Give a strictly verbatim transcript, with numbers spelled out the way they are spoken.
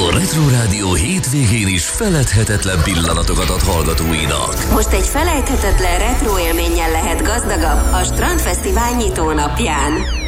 A Retro Rádió hétvégén is feledhetetlen pillanatokat ad hallgatóinak. Most egy felejthetetlen retro élménnyel lehet gazdagabb a Strandfesztivál nyitónapján.